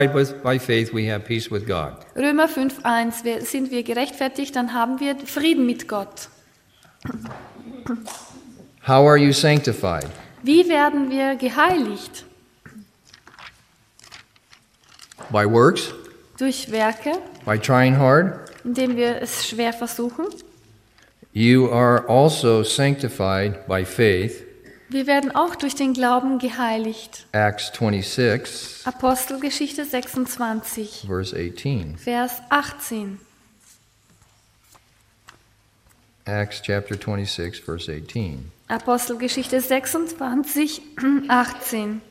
by faith, we have peace with God. Römer 5,1. Sind wir gerechtfertigt, dann haben wir Frieden mit Gott. How are you sanctified? Wie werden wir geheiligt? By works? Durch Werke, By trying hard? indem wir es schwer versuchen. You are also sanctified by faith. Wir werden auch durch den Glauben geheiligt. Acts 26, Apostelgeschichte 26, verse 18. Vers 18. Acts chapter 26, verse 18. Apostelgeschichte 26, 18.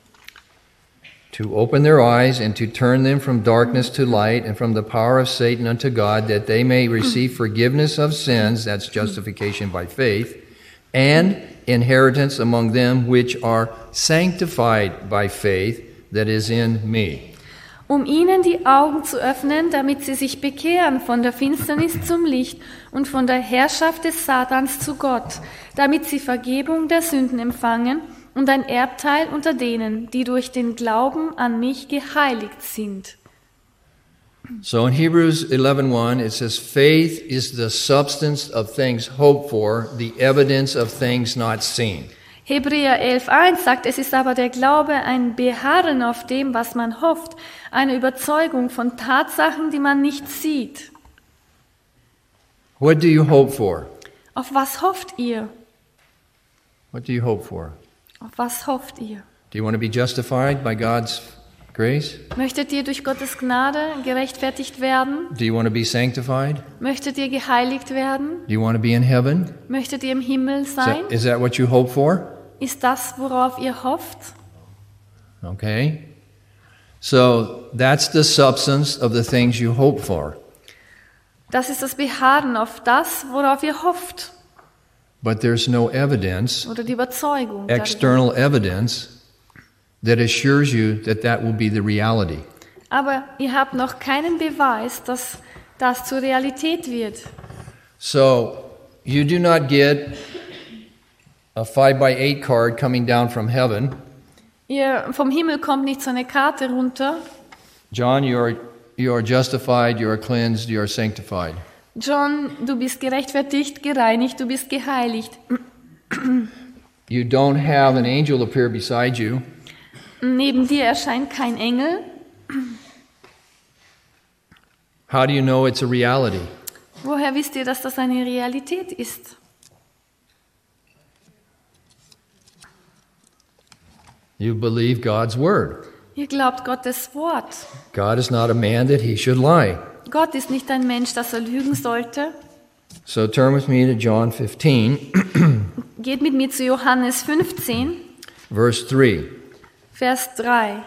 To open their eyes and to turn them from darkness to light and from the power of Satan unto God, that they may receive forgiveness of sins, that's justification by faith, and inheritance among them which are sanctified by faith that is in me. Um ihnen die Augen zu öffnen, damit sie sich bekehren von der Finsternis zum Licht und von der Herrschaft des Satans zu Gott, damit sie Vergebung der Sünden empfangen und ein Erbteil unter denen, die durch den Glauben an mich geheiligt sind. So in Hebrews 11:1 it says, faith is the substance of things hoped for, the evidence of things not seen. Hebräer 11,1 sagt, es ist aber der Glaube ein Beharren auf dem, was man hofft, eine Überzeugung von Tatsachen, die man nicht sieht. What do you hope for? Auf was hofft ihr? What do you hope for? Auf was hofft ihr? Do you want to be justified by God's grace? Möchtet ihr durch Gottes Gnade gerechtfertigt werden? Do you want to be sanctified? Möchtet ihr geheiligt werden? Do you want to be in heaven? Möchtet ihr im Himmel sein? Is that what you hope for? Ist das, worauf ihr hofft? Okay. So that's the substance of the things you hope for. Das ist das Beharren auf das, worauf ihr hofft. But there's no evidence, Oder die Überzeugung. darüber. external evidence, that assures you that that will be the reality. Aber ihr habt noch keinen Beweis, dass das zur Realität wird. So you do not get a 5x8 card coming down from heaven. Vom Himmel kommt nicht so eine Karte runter. John, you are justified, you are cleansed, you are sanctified. John, du bist gerechtfertigt, gereinigt, du bist geheiligt. You don't have an angel appear beside you. Neben dir erscheint kein Engel. How do you know it's a reality? Woher wisst ihr, dass das eine Realität ist? You believe God's word. Ihr glaubt Gottes Wort. God is not a man that he should lie. Gott ist nicht ein Mensch, dass er lügen sollte. So turn with me to John 15, Geht mit mir zu Johannes 15, verse 3. Vers 3.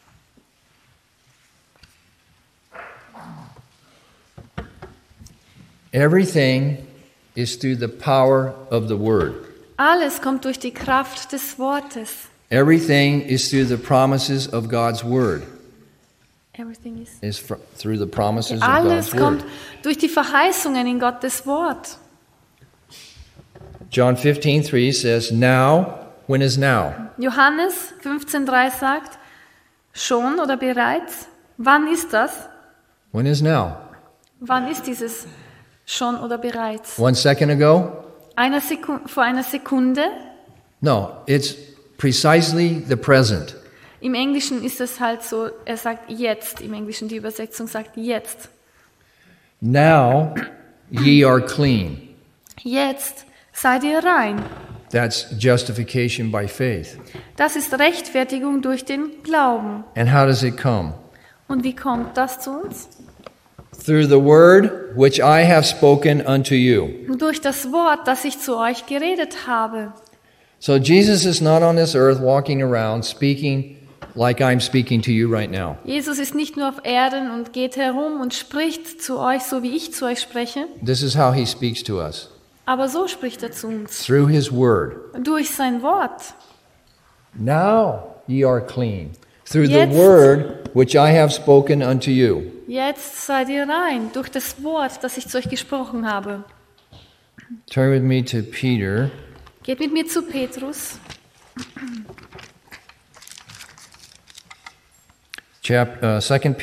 Everything is through the power of the word. Alles kommt durch die Kraft des Wortes. Everything is through the promises of God's word. Everything is. Through the promises of Alles God's kommt word. durch die Verheißungen in Gottes Wort. John 15:3 says, now, when is now? Johannes 15,3 sagt, schon oder bereits? Wann ist das? When is now? Wann ist dieses schon oder bereits? 1 second ago? Vor einer Sekunde? No, it's precisely the present. Im Englischen ist es halt so, er sagt jetzt, im Englischen die Übersetzung sagt jetzt. Now ye are clean. Jetzt seid ihr rein. That's justification by faith. Das ist Rechtfertigung durch den Glauben. And how does it come? Und wie kommt das zu uns? Through the word which I have spoken unto you. Durch das Wort, das ich zu euch geredet habe. So Jesus is not on this earth walking around speaking like I'm speaking to you right now. Jesus ist nicht nur auf Erden und geht herum und spricht zu euch, so wie ich zu euch spreche. This is how he speaks to us. Aber so spricht er zu uns. Through his word. Durch sein Wort. Now ye are clean. Through Jetzt. the word which I have spoken unto you. Jetzt seid ihr rein, durch das Wort, das ich zu euch gesprochen habe. Turn with me to Peter. Geht mit mir zu Petrus. 2